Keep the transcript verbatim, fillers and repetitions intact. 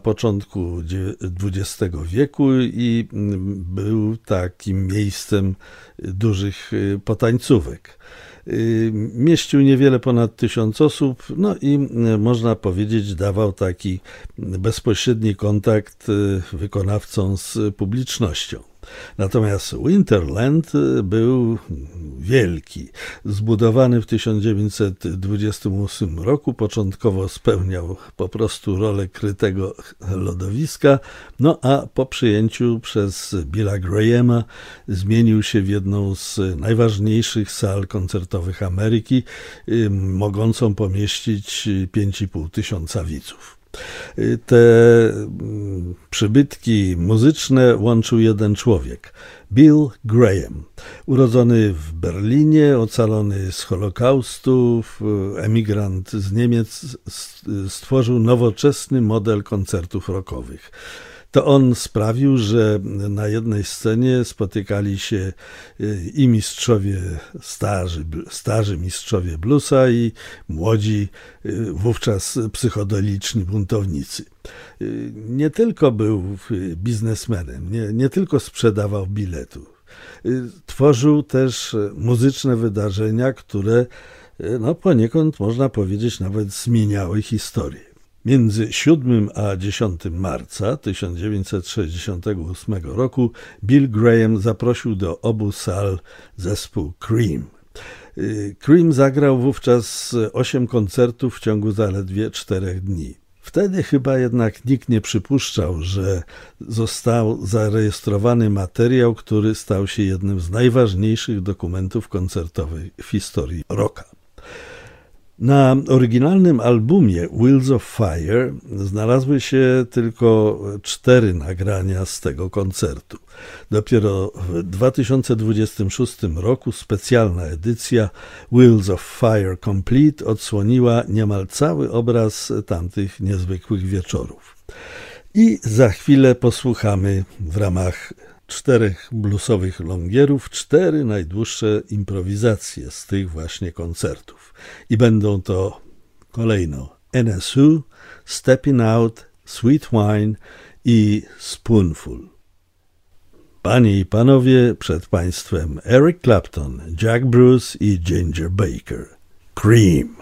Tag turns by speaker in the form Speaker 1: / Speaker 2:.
Speaker 1: początku dwudziestego wieku i był takim miejscem dużych potańcówek. Mieścił niewiele ponad tysiąc osób, no i można powiedzieć dawał taki bezpośredni kontakt wykonawcom z publicznością. Natomiast Winterland był wielki. Zbudowany w tysiąc dziewięćset dwudziestym ósmym roku, początkowo spełniał po prostu rolę krytego lodowiska, no a po przyjęciu przez Billa Grahama zmienił się w jedną z najważniejszych sal koncertowych Ameryki, mogącą pomieścić pięć i pół tysiąca widzów. Te przybytki muzyczne łączył jeden człowiek, Bill Graham. Urodzony w Berlinie, ocalony z Holokaustu, emigrant z Niemiec, stworzył nowoczesny model koncertów rockowych. To on sprawił, że na jednej scenie spotykali się i mistrzowie starzy, starzy mistrzowie bluesa i młodzi, wówczas psychodeliczni buntownicy. Nie tylko był biznesmenem, nie, nie tylko sprzedawał biletów. Tworzył też muzyczne wydarzenia, które no, poniekąd można powiedzieć nawet zmieniały historię. Między siódmym a dziesiątym marca tysiąc dziewięćset sześćdziesiątego ósmego roku Bill Graham zaprosił do obu sal zespół Cream. Cream zagrał wówczas osiem koncertów w ciągu zaledwie czterech dni. Wtedy chyba jednak nikt nie przypuszczał, że został zarejestrowany materiał, który stał się jednym z najważniejszych dokumentów koncertowych w historii rocka. Na oryginalnym albumie Wheels of Fire znalazły się tylko cztery nagrania z tego koncertu. Dopiero w dwa tysiące dwudziestym szóstym roku specjalna edycja Wheels of Fire Complete odsłoniła niemal cały obraz tamtych niezwykłych wieczorów. I za chwilę posłuchamy w ramach czterech bluesowych longierów cztery najdłuższe improwizacje z tych właśnie koncertów. I będą to kolejno N S U, Stepping Out, Sweet Wine i Spoonful. Panie i panowie, przed państwem Eric Clapton, Jack Bruce i Ginger Baker. Cream.